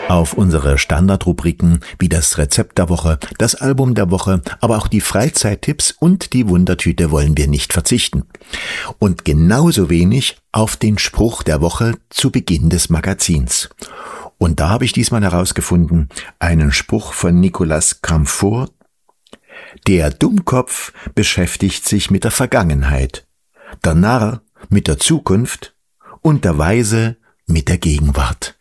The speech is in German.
Auf unsere Standardrubriken wie das Rezept der Woche, das Album der Woche, aber auch die Freizeittipps und die Wundertüte wollen wir nicht verzichten. Und genauso wenig auf den Spruch der Woche zu Beginn des Magazins. Und da habe ich diesmal herausgefunden, einen Spruch von Nicolas Camfort: Der Dummkopf beschäftigt sich mit der Vergangenheit, der Narr mit der Zukunft und der Weise mit der Gegenwart.